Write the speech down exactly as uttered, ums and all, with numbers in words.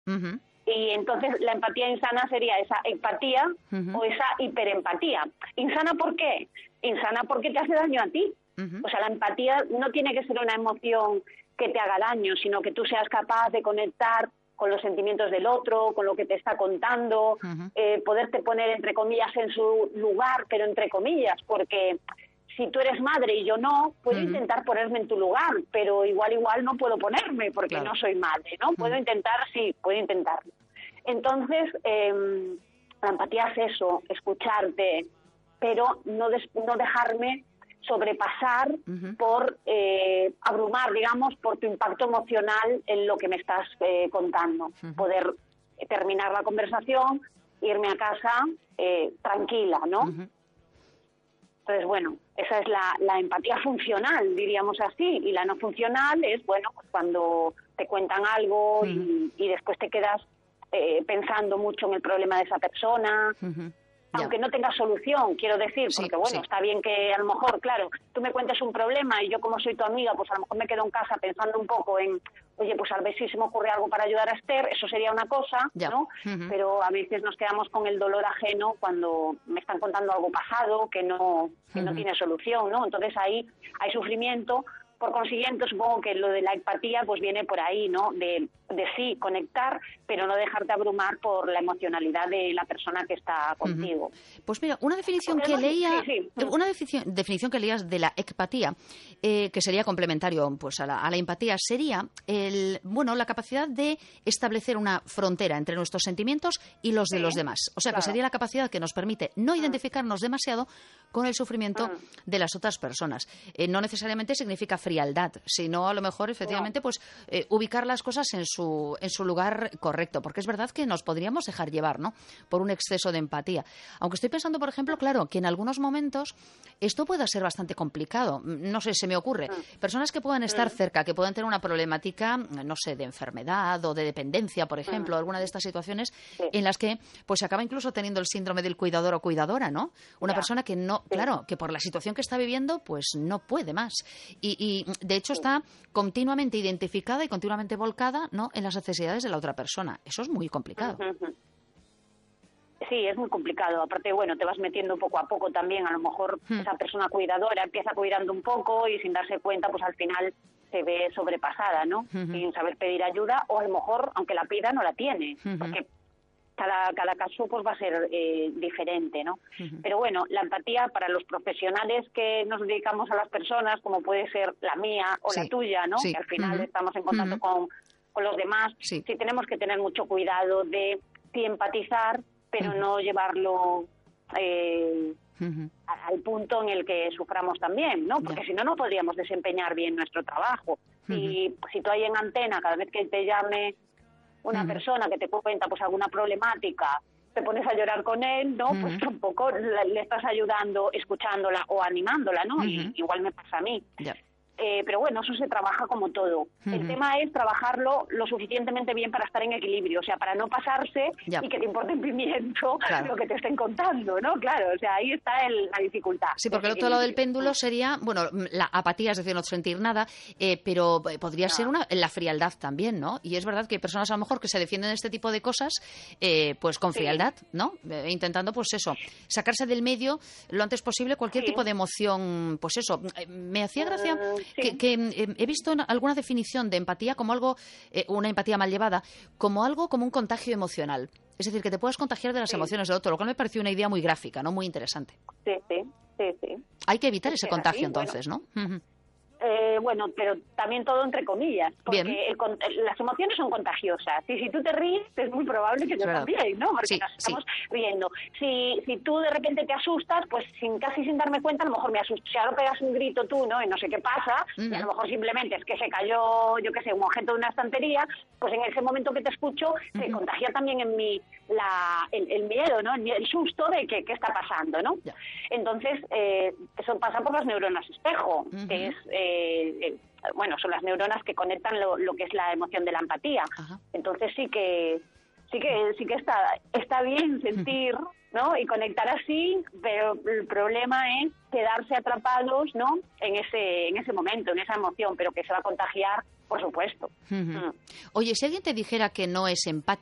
Uh-huh. Y entonces la empatía insana sería esa empatía uh-huh. o esa hiperempatía. ¿Insana por qué? Insana porque te hace daño a ti. Uh-huh. O sea, la empatía no tiene que ser una emoción que te haga daño, sino que tú seas capaz de conectar con los sentimientos del otro, con lo que te está contando, uh-huh. eh, poderte poner, entre comillas, en su lugar, pero entre comillas, porque si tú eres madre y yo no, puedo uh-huh. intentar ponerme en tu lugar, pero igual, igual no puedo ponerme porque claro. no soy madre, ¿no? Uh-huh. Puedo intentar, sí, puedo intentarlo. Entonces, eh, la empatía es eso, escucharte, pero no, des- no dejarme sobrepasar uh-huh. por eh, abrumar, digamos, por tu impacto emocional en lo que me estás eh, contando. Uh-huh. Poder eh, terminar la conversación, irme a casa eh, tranquila, ¿no? Uh-huh. Entonces, bueno, esa es la, la empatía funcional, diríamos así, y la no funcional es, bueno, pues cuando te cuentan algo uh-huh. y, y después te quedas eh, pensando mucho en el problema de esa persona, uh-huh. aunque no tenga solución, quiero decir, porque sí, bueno, sí. está bien que a lo mejor, claro, tú me cuentes un problema y yo como soy tu amiga, pues a lo mejor me quedo en casa pensando un poco en, oye, pues a ver si se me ocurre algo para ayudar a Esther, eso sería una cosa, ya. ¿no? Uh-huh. Pero a veces nos quedamos con el dolor ajeno cuando me están contando algo pasado que no, que uh-huh. no tiene solución, ¿no? Entonces ahí hay sufrimiento. Por consiguiente, supongo que lo de la empatía pues viene por ahí, ¿no? De, de sí, conectar, pero no dejarte abrumar por la emocionalidad de la persona que está contigo. Uh-huh. Pues mira, una definición Porque que no, leía, sí, sí. una definición, definición que leías de la empatía, eh, que sería complementario pues a la, a la empatía, sería el, bueno, la capacidad de establecer una frontera entre nuestros sentimientos y los de sí, los demás. O sea, claro. que sería la capacidad que nos permite no uh-huh. identificarnos demasiado con el sufrimiento uh-huh. de las otras personas. Eh, no necesariamente significa frialdad, sino a lo mejor efectivamente no. pues eh, ubicar las cosas en su en su lugar correcto, porque es verdad que nos podríamos dejar llevar, ¿no? Por un exceso de empatía. Aunque estoy pensando, por ejemplo, claro, que en algunos momentos esto pueda ser bastante complicado. No sé, se me ocurre. Personas que puedan estar cerca, que puedan tener una problemática, no sé, de enfermedad o de dependencia, por ejemplo, alguna de estas situaciones en las que pues se acaba incluso teniendo el síndrome del cuidador o cuidadora, ¿no? Una ya. persona que no, claro, que por la situación que está viviendo, pues no puede más. Y, y de hecho está continuamente identificada y continuamente volcada, ¿no?, en las necesidades de la otra persona. Eso es muy complicado. Sí, es muy complicado. Aparte, bueno, te vas metiendo poco a poco también. A lo mejor hmm. esa persona cuidadora empieza cuidando un poco y sin darse cuenta, pues al final se ve sobrepasada, ¿no? Uh-huh. Sin saber pedir ayuda, o a lo mejor, aunque la pida, no la tiene. Uh-huh. Porque cada, cada caso pues va a ser eh, diferente, ¿no? Uh-huh. Pero bueno, la empatía para los profesionales que nos dedicamos a las personas, como puede ser la mía o sí. la tuya, ¿no? Sí. Que al final uh-huh. estamos en contacto uh-huh. con, con los demás. Sí. sí tenemos que tener mucho cuidado de sí empatizar, pero uh-huh. no llevarlo eh, uh-huh. al punto en el que suframos también, ¿no? Porque yeah. si no, no podríamos desempeñar bien nuestro trabajo. Uh-huh. Si, si tú ahí en antena, cada vez que te llame una uh-huh. persona que te cuenta pues alguna problemática, te pones a llorar con él, ¿no? Uh-huh. Pues tampoco le, le estás ayudando, escuchándola o animándola, ¿no? Uh-huh. Y igual me pasa a mí. Yeah. Eh, pero bueno, eso se trabaja como todo. Uh-huh. El tema es trabajarlo lo suficientemente bien para estar en equilibrio, o sea, para no pasarse yeah. y que te importe un pimiento claro. lo que te estén contando, ¿no? Claro, o sea, ahí está el, la dificultad. Sí, porque el otro lado del péndulo sería, bueno, la apatía, es decir, no sentir nada, eh, pero podría no. ser una, la frialdad también, ¿no? Y es verdad que hay personas a lo mejor que se defienden de este tipo de cosas, eh, pues con frialdad, sí. ¿no? Eh, intentando, pues eso, sacarse del medio lo antes posible cualquier sí. tipo de emoción, pues eso. Eh, me hacía gracia... Uh, sí. Que, que eh, he visto alguna definición de empatía como algo, eh, una empatía mal llevada, como algo como un contagio emocional. Es decir, que te puedas contagiar de las sí. emociones del otro, lo cual me pareció una idea muy gráfica, ¿no? Muy interesante. Sí, sí, sí. sí. Hay que evitar ese contagio así, entonces, bueno. ¿no? Uh-huh. Eh, bueno, pero también todo entre comillas, porque el, el, las emociones son contagiosas. Y si tú te ríes, es muy probable que yo claro. también, ¿no? Porque sí, nos estamos sí. riendo. Si si tú de repente te asustas, pues sin casi sin darme cuenta, a lo mejor me asusto. Si ahora pegas un grito tú, ¿no? Y no sé qué pasa, uh-huh. y a lo mejor simplemente es que se cayó, yo qué sé, un objeto de una estantería, pues en ese momento que te escucho, uh-huh. se contagia también en mí la, el, el miedo, ¿no? El, el susto de que qué está pasando, ¿no? Yeah. Entonces, eh, eso pasa por las neuronas espejo, uh-huh. que es... Eh, Eh, bueno, son las neuronas que conectan lo, lo que es la emoción de la empatía. Ajá. Entonces sí que sí que sí que está está bien sentir, ¿no? Y conectar así, pero el problema es quedarse atrapados, ¿no? En ese en ese momento, en esa emoción, pero que se va a contagiar por supuesto. Uh-huh. mm. Oye, si alguien te dijera que no es empático,